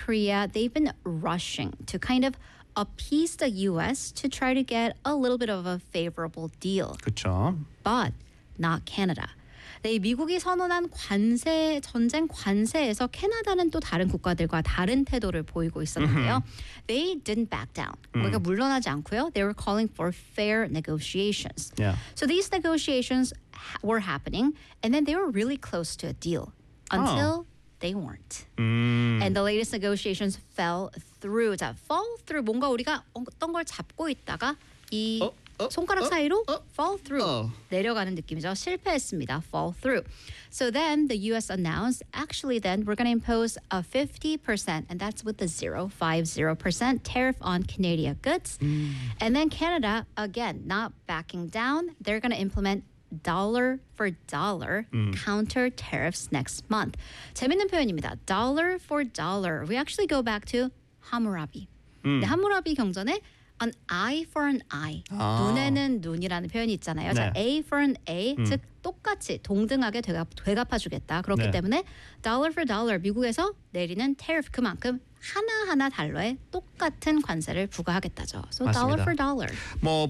Korea, they've been rushing to kind of appease the US to try to get a little bit of a favorable deal. 그렇죠. But not Canada. 네, 미국이 선언한 전쟁 관세에서 캐나다는 또 다른 국가들과 다른 태도를 보이고 있었는데요. They didn't back down. 그러니까 물러나지 않고요. They were calling for fair negotiations. Yeah. So these negotiations were happening, and then they were really close to a deal until they weren't. And the latest negotiations fell through. 자, fall through 뭔가 우리가 어떤 걸 잡고 있다가 이 손가락 사이로 fall through 내려가는 느낌이죠. 실패했습니다. Fall through. So then the US announced actually then we're going to impose a 50% and that's with the 50% tariff on Canadian goods. And then Canada again not backing down. They're going to implement dollar for dollar counter tariffs next month. 재밌는 표현입니다. Dollar for dollar. We actually go back to 하무라비. 네, 하무라비 경전에 an eye for an eye. 눈에는 눈이라는 표현이 있잖아요. 네. 자, A for an A, 즉 똑같이 동등하게 되갚아주겠다. 그렇기 네. 때문에 dollar for dollar 미국에서 내리는 tariff 그만큼 하나하나 달러에 똑같은 관세를 부과하겠다죠. So 맞습니다. dollar for dollar. 뭐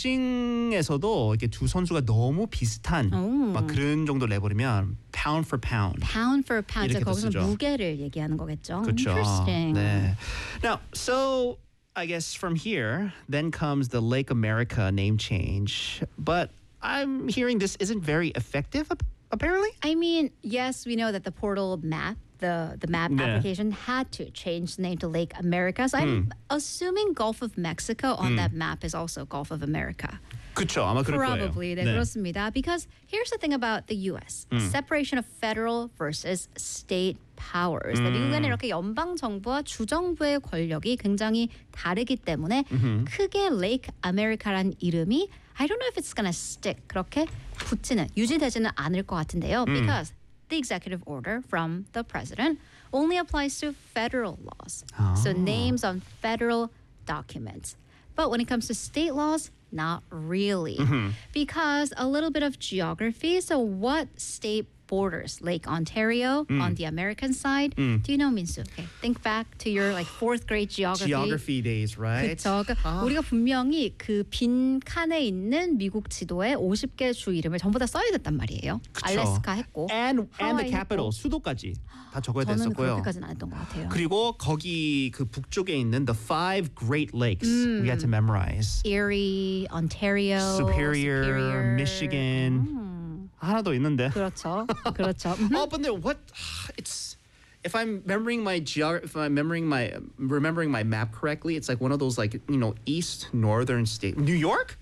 복싱에서도 이렇게 두 선수가 너무 비슷한 막 그런 정도 내버리면 pound for pound. Pound for pound. 이렇게 거기서 쓰죠. 무게를 얘기하는 거겠죠. 그렇죠. Interesting. 네. Now, so I guess from here, then comes the Lake America name change. But I'm hearing this isn't very effective, apparently. I mean, yes, we know that the portal map, the map 네. application had to change the name to Lake America. So I'm assuming Gulf of Mexico on that map is also Gulf of America. 그렇죠. 아마 그럴 거예요. Probably, 네, 그렇습니다. Because here's the thing about the U.S. Separation of federal versus state powers. 미국에는 이렇게 연방 정부와 주 정부의 권력이 굉장히 다르기 때문에 크게 Lake America란 이름이 I don't know if it's gonna stick. 그렇게 유지되지는 않을 것 같은데요. Because the executive order from the president only applies to federal laws. So names on federal documents. But when it comes to state laws, not really. Because a little bit of geography. So what state borders Lake Ontario on the American side? Do you know, Minsu? Okay, think back to your like fourth grade geography. Geography days, right? 그렇죠. 그러니까 우리가 분명히 그 빈 칸에 있는 미국 지도에 50개 주 이름을 전부 다 써야 됐단 말이에요. 그쵸. 알래스카 했고, And the 하와이 capital, 했고. 수도까지 다 적어야 저는 됐었고요. 그렇게까지는 안 했던 것 같아요. 그리고 거기 그 북쪽에 있는 the 5 Great Lakes we had to memorize. Erie, Ontario, Superior, Michigan. 하나 더 있는데. 그렇죠. 그렇죠. Oh, but then what? It's if I'm remembering my map correctly, it's like one of those like east northern state. New York?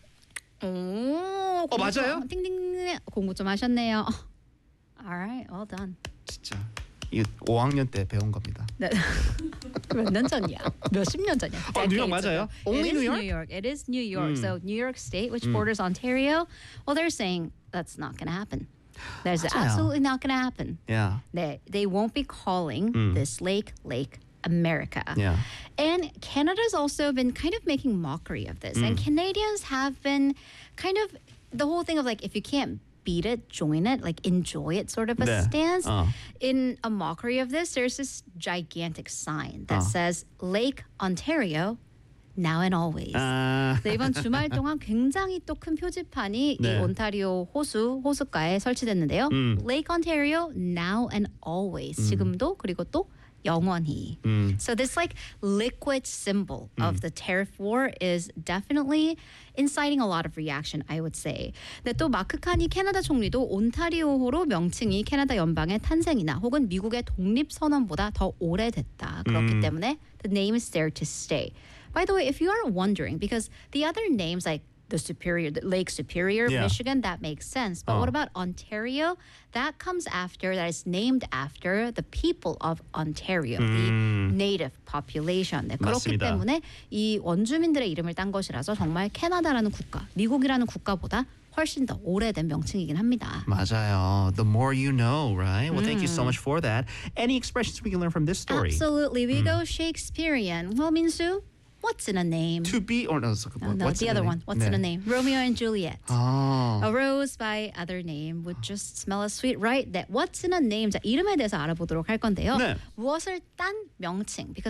오, 맞아요? 띵띵 공부 좀 하셨네요. Alright, well done. 진짜 이 5학년 때 배운 겁니다. 네. 몇 년 전이야? 몇십 년 전이야? 뉴욕 Decades 맞아요? ago. Only It is New York? New York. It is New York. So New York State, which borders Ontario, well, they're saying that's not going to happen. That's 맞아요. absolutely not going to happen. Yeah. They won't be calling this Lake America. Yeah. And Canada's also been kind of making mockery of this. And Canadians have been kind of the whole thing of like, if you can't beat it, join it, like enjoy it sort of a 네. stance. In a mockery of this, there's this gigantic sign that says Lake Ontario, now and always. 네, 이번 주말 동안 굉장히 또 큰 표지판이 네. 이 온타리오 호숫가에 설치됐는데요. Lake Ontario, now and always. 지금도 그리고 또 영원히. So this like liquid symbol of the tariff war is definitely inciting a lot of reaction, I would say. 근데 또 마크 카니 캐나다 총리도 온타리오호로 명칭이 캐나다 연방의 탄생이나 혹은 미국의 독립 선언보다 더 오래됐다. 그렇기 때문에 the name is there to stay. By the way, if you are wondering, because the other names like the Lake Superior, Yeah. Michigan, that makes sense. But what about Ontario? That comes after, that is named after the people of Ontario, the native population. 네, 그렇기 맞습니다. 때문에 이 원주민들의 이름을 딴 것이라서 정말 캐나다라는 국가, 미국이라는 국가보다 훨씬 더 오래된 명칭이긴 합니다. 맞아요. The more you know, right? Well, thank you so much for that. Any expressions we can learn from this story? Absolutely. We go Shakespearean. Well, Minsu, what's in a name? To be or no, No, what's the other one. What's in a name? Romeo and Juliet. A rose by other name would just smell as sweet, right? That what's in a name? 자, 이름에 대해서 알아보도록 할 건데요. 네. 무엇을 딴 명칭? Because